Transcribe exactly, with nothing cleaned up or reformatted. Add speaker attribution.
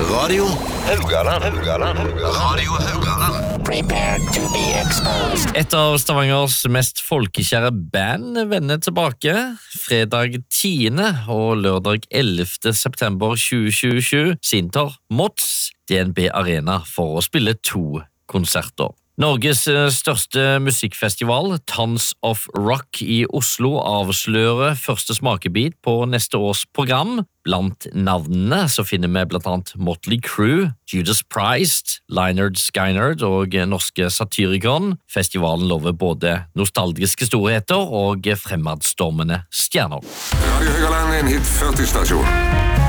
Speaker 1: Radio Haugaland. Haugaland. Radio Haugaland.
Speaker 2: Prepare to be exposed.
Speaker 3: Et av Stavangers mest folkekjære band vender tilbake fredag tiende og lørdag ellevte september tjue tjuesju Sinter Mods D N B Arena for å spille to konserter. Norges største musikkfestival, Tons of Rock i Oslo, avslører første smakebit på neste års program. Blant navnene så finner vi blant annet Motley Crue, Judas Priest, Lynyrd Skynyrd og norske Satyricon. Festivalen lover både nostalgiske storheter og fremadstormende stjerner.
Speaker 4: Radio Haugaland er en hit førti-stasjon.